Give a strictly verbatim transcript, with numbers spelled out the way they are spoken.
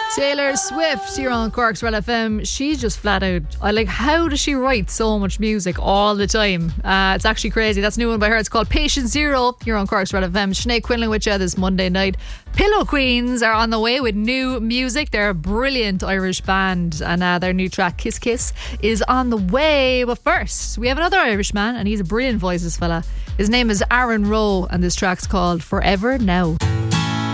Taylor Swift here on Cork's Red F M. She's just flat out, I like, how does she write so much music all the time? Uh, it's actually crazy. That's a new one by her. It's called Patient Zero here on Cork's Red F M. Sinead Quinlan with you this Monday night. Pillow Queens are on the way with new music. They're a brilliant Irish band, and uh, their new track Kiss Kiss is on the way. But first, we have another Irish man, and he's a brilliant voice, this fella. His name is Aaron Rowe, and this track's called Forever Now.